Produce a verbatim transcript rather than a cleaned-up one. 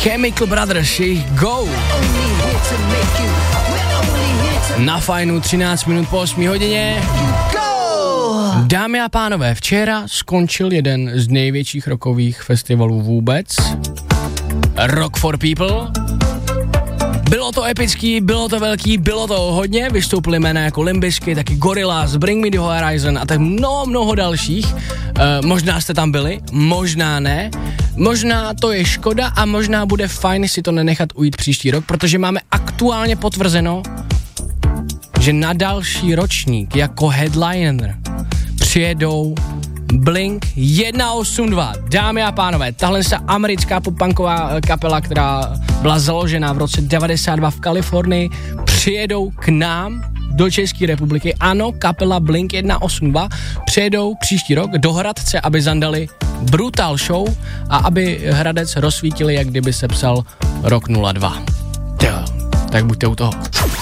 Chemical Brothers, jejich Go. Na Fajnu třináct minut po osmé hodině. Go! Dámy a pánové, včera skončil jeden z největších rockových festivalů vůbec. Rock for People. Bylo to epický, bylo to velký, bylo to hodně, vystoupili jména jako Limp Bizkit, taky Gorillaz, Bring Me The Horizon a tak mnoho, mnoho dalších. E, možná jste tam byli, možná ne, možná to je škoda a možná bude fajn si to nenechat ujít příští rok, protože máme aktuálně potvrzeno, že na další ročník jako headliner přijedou Blink jedna osm dva. Dámy a pánové, tahle je americká pop-punková kapela, která byla založena v roce devadesát dva v Kalifornii, přijedou k nám do České republiky. Ano, kapela Blink jedna osm dva přijedou příští rok do Hradce, aby zandali Brutal Show a aby Hradec rozsvítili, jak kdyby se psal rok nula dva. Tak buďte u toho.